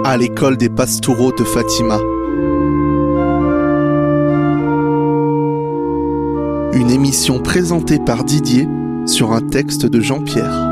à l'école des Pastoureaux de Fatima. Une émission présentée par Didier sur un texte de Jean-Pierre.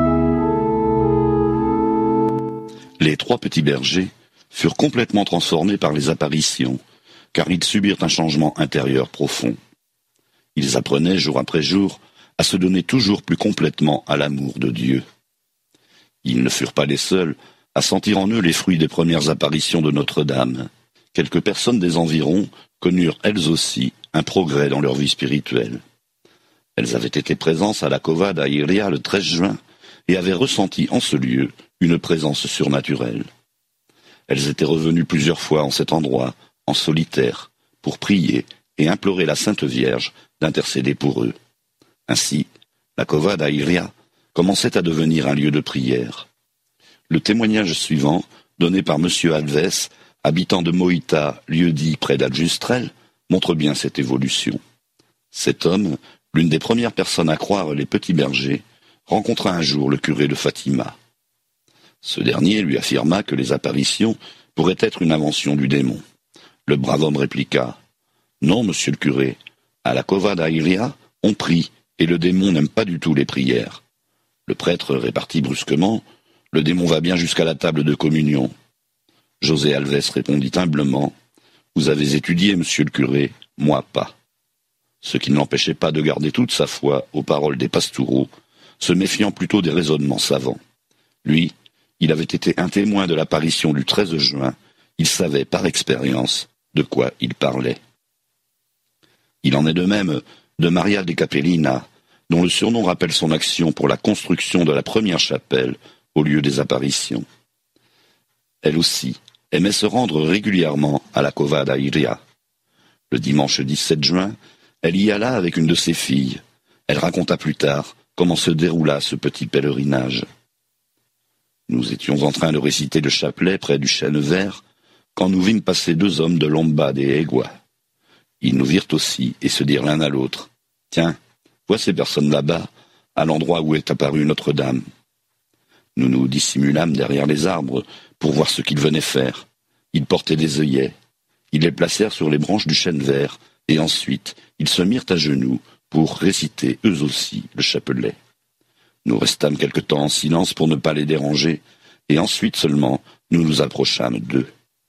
Les trois petits bergers furent complètement transformés par les apparitions, car ils subirent un changement intérieur profond. Ils apprenaient jour après jour à se donner toujours plus complètement à l'amour de Dieu. Ils ne furent pas les seuls à sentir en eux les fruits des premières apparitions de Notre-Dame. Quelques personnes des environs connurent elles aussi un progrès dans leur vie spirituelle. Elles avaient été présentes à la Cova da Iria le 13 juin et avaient ressenti en ce lieu une présence surnaturelle. Elles étaient revenues plusieurs fois en cet endroit, en solitaire, pour prier et implorer la Sainte Vierge d'intercéder pour eux. Ainsi, la Cova da Iria commençait à devenir un lieu de prière. Le témoignage suivant, donné par M. Alves, habitant de Moïta, lieu-dit près d'Aljustrel, montre bien cette évolution. Cet homme, l'une des premières personnes à croire les petits bergers, rencontra un jour le curé de Fatima. Ce dernier lui affirma que les apparitions pourraient être une invention du démon. Le brave homme répliqua « Non, monsieur le curé, à la Cova da Iria, on prie, et le démon n'aime pas du tout les prières. » Le prêtre répartit brusquement « Le démon va bien jusqu'à la table de communion. » José Alves répondit humblement « Vous avez étudié, monsieur le curé, moi pas. » Ce qui ne l'empêchait pas de garder toute sa foi aux paroles des Pastoureaux, se méfiant plutôt des raisonnements savants. Lui, il avait été un témoin de l'apparition du 13 juin, il savait par expérience de quoi il parlait. Il en est de même de Maria de Capellina, dont le surnom rappelle son action pour la construction de la première chapelle au lieu des apparitions. Elle aussi aimait se rendre régulièrement à la Cova da Iria. Le dimanche 17 juin, elle y alla avec une de ses filles. Elle raconta plus tard comment se déroula ce petit pèlerinage. Nous étions en train de réciter le chapelet près du chêne vert, quand nous vîmes passer deux hommes de Lomba des Egua. Ils nous virent aussi et se dirent l'un à l'autre « Tiens, vois ces personnes là-bas, à l'endroit où est apparue Notre-Dame. » Nous nous dissimulâmes derrière les arbres pour voir ce qu'ils venaient faire. Ils portaient des œillets. Ils les placèrent sur les branches du chêne vert, et ensuite ils se mirent à genoux pour réciter eux aussi le chapelet. Nous restâmes quelque temps en silence pour ne pas les déranger, et ensuite seulement nous nous approchâmes d'eux.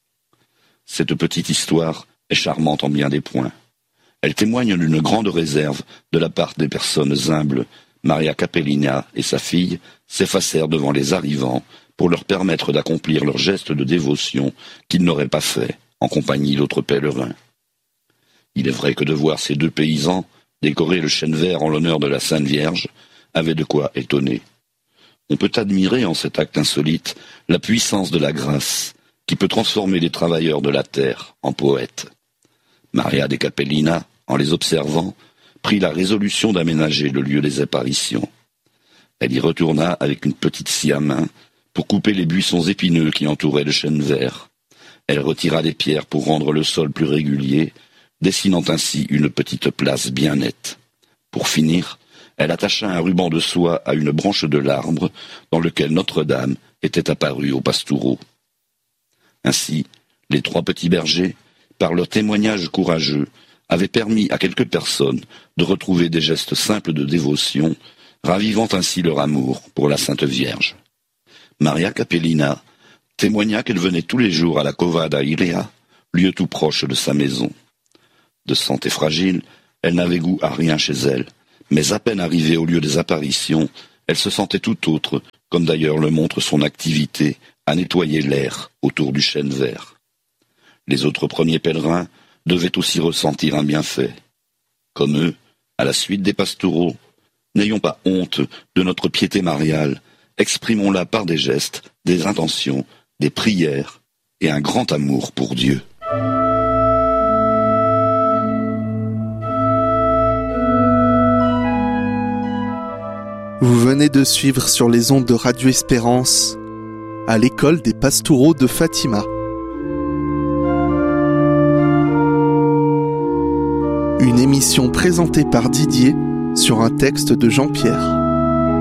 Cette petite histoire est charmante en bien des points. Elle témoigne d'une grande réserve de la part des personnes humbles. Maria Capellina et sa fille s'effacèrent devant les arrivants pour leur permettre d'accomplir leur geste de dévotion qu'ils n'auraient pas fait en compagnie d'autres pèlerins. Il est vrai que de voir ces deux paysans décorer le chêne vert en l'honneur de la Sainte Vierge avait de quoi étonner. On peut admirer en cet acte insolite la puissance de la grâce qui peut transformer les travailleurs de la terre en poètes. Maria de Capellina, en les observant, prit la résolution d'aménager le lieu des apparitions. Elle y retourna avec une petite scie à main pour couper les buissons épineux qui entouraient le chêne vert. Elle retira des pierres pour rendre le sol plus régulier, dessinant ainsi une petite place bien nette. Pour finir, elle attacha un ruban de soie à une branche de l'arbre dans lequel Notre-Dame était apparue aux Pastoureaux. Ainsi, les trois petits bergers, par leur témoignage courageux, avaient permis à quelques personnes de retrouver des gestes simples de dévotion, ravivant ainsi leur amour pour la Sainte Vierge. Maria Capellina témoigna qu'elle venait tous les jours à la Cova da Iria, lieu tout proche de sa maison. De santé fragile, elle n'avait goût à rien chez elle, mais à peine arrivée au lieu des apparitions, elle se sentait tout autre, comme d'ailleurs le montre son activité à nettoyer l'air autour du chêne vert. Les autres premiers pèlerins devaient aussi ressentir un bienfait. Comme eux, à la suite des Pastoureaux, n'ayons pas honte de notre piété mariale, exprimons-la par des gestes, des intentions, des prières et un grand amour pour Dieu. Vous venez de suivre sur les ondes de Radio Espérance à l'école des Pastoureaux de Fatima. Une émission présentée par Didier sur un texte de Jean-Pierre.